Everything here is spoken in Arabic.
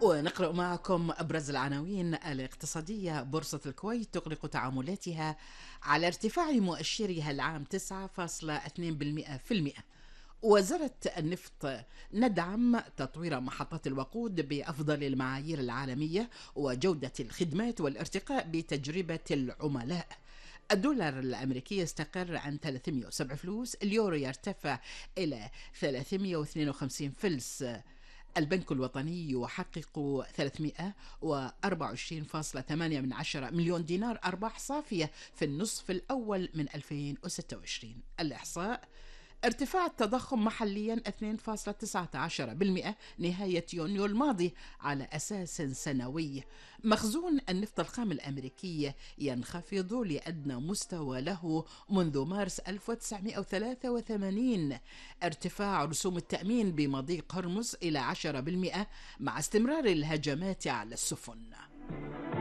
ونقرأ معكم أبرز العناوين الاقتصادية. بورصة الكويت تغلق تعاملاتها على ارتفاع مؤشرها العام 9.2%. وزارة النفط: ندعم تطوير محطات الوقود بأفضل المعايير العالمية وجودة الخدمات والارتقاء بتجربة العملاء. الدولار الأمريكي يستقر عن 307 فلوس، اليورو يرتفع إلى 352 فلس. البنك الوطني يحقق 324.8 مليون دينار أرباح صافية في النصف الأول من 2026. الإحصاء: ارتفاع التضخم محليا 2.19% نهاية يونيو الماضي على أساس سنوي. مخزون النفط الخام الأمريكي ينخفض لأدنى مستوى له منذ مارس 1983. ارتفاع رسوم التأمين بمضيق هرمز إلى 10% مع استمرار الهجمات على السفن.